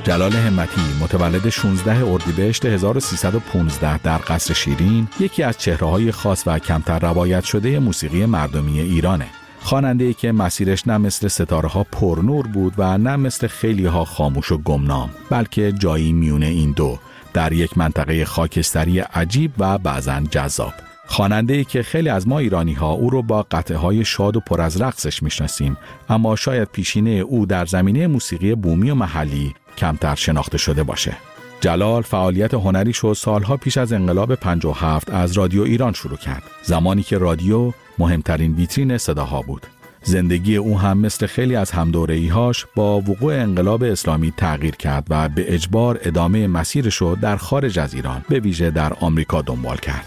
جلال همتی متولد 16 اردیبهشت 1315 در قصر شیرین یکی از چهره‌های خاص و کمتر روایت شده موسیقی مردمی ایرانه. خواننده‌ای که مسیرش نه مثل ستاره‌ها پرنور بود و نه مثل خیلی‌ها خاموش و گمنام، بلکه جایی میونه این دو، در یک منطقه خاکستری عجیب و بعضاً جذاب. خواننده‌ای که خیلی از ما ایرانی‌ها او رو با قطعه‌های شاد و پر از رقصش میشناسیم، اما شاید پیشینه او در زمینه موسیقی بومی و محلی کمتر شناخته شده باشه. جلال فعالیت هنریش رو سالها پیش از انقلاب 57 از رادیو ایران شروع کرد، زمانی که رادیو مهمترین ویترین صداها بود. زندگی او هم مثل خیلی از همدوره‌ای‌هاش با وقوع انقلاب اسلامی تغییر کرد و به اجبار ادامه مسیرش رو در خارج از ایران، به ویژه در آمریکا دنبال کرد.